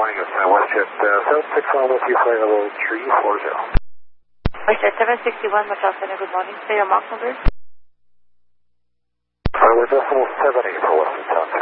morning. It's WestJet 761 with you, flight level 340. WestJet 761, Motel Center, good morning. Say your mark number. We're decimal 70 for Western Town.